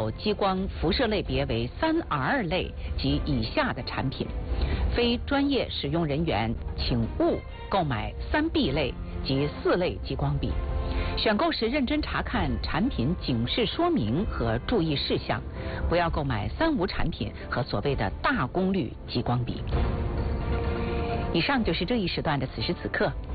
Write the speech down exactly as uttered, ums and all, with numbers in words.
有激光辐射类别为三 R 类及以下的产品。非专业使用人员请勿购买三 B 类及四类激光笔。选购时认真查看产品警示说明和注意事项，不要购买三无产品和所谓的大功率激光笔。以上就是这一时段的此时此刻。